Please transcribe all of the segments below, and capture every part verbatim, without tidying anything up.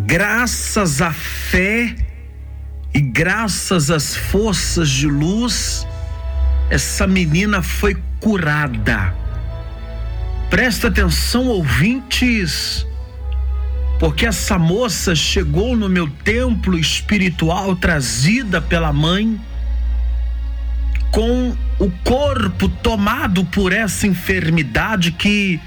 graças à fé e graças às forças de luz, essa menina foi curada. Presta atenção, ouvintes, porque essa moça chegou no meu templo espiritual trazida pela mãe, com o corpo tomado por essa enfermidade que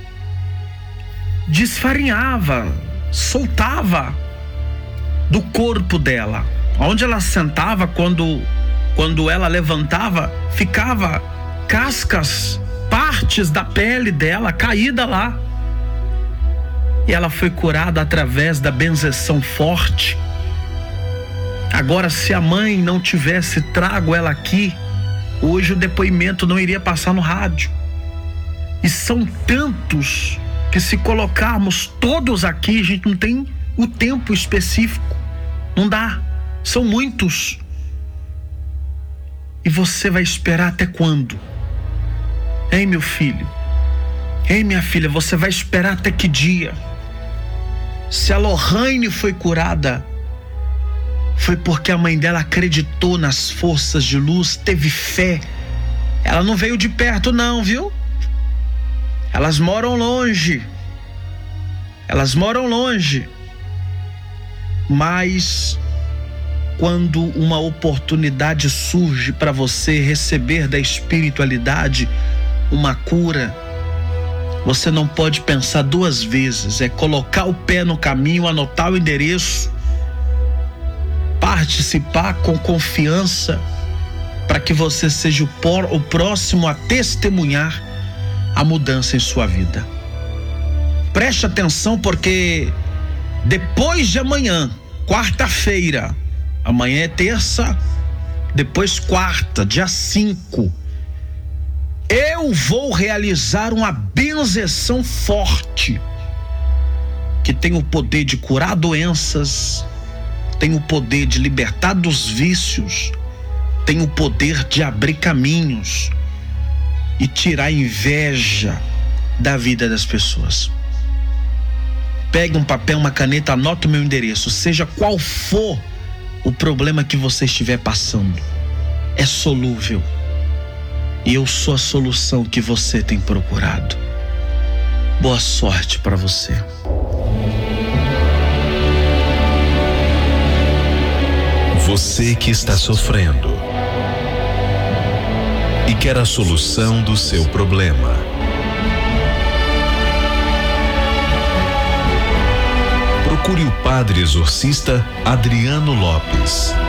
desfarinhava, soltava do corpo dela. Onde ela sentava, quando, quando ela levantava, ficava cascas, partes da pele dela caída lá. E ela foi curada através da benzeção forte. Agora, se a mãe não tivesse trago ela aqui, hoje o depoimento não iria passar no rádio. E são tantos que, se colocarmos todos aqui, a gente não tem o tempo específico. Não dá. São muitos. E você vai esperar até quando? Hein, meu filho? Hein, minha filha? Você vai esperar até que dia? Se a Lohane foi curada, foi porque a mãe dela acreditou nas forças de luz, teve fé. Ela não veio de perto não, viu? Elas moram longe. Elas moram longe. Mas quando uma oportunidade surge para você receber da espiritualidade uma cura, você não pode pensar duas vezes. É colocar o pé no caminho, anotar o endereço, participar com confiança, para que você seja o, por, o próximo a testemunhar a mudança em sua vida. Preste atenção, porque depois de amanhã, quarta-feira, amanhã é terça, depois quarta, dia cinco, eu vou realizar uma benzeção forte, que tem o poder de curar doenças, tem o poder de libertar dos vícios, tem o poder de abrir caminhos e tirar a inveja da vida das pessoas. Pegue um papel, uma caneta, anota o meu endereço, seja qual for o problema que você estiver passando, é solúvel. E eu sou a solução que você tem procurado. Boa sorte para você. Você que está sofrendo e quer a solução do seu problema. Procure o padre exorcista Adriano Lopes.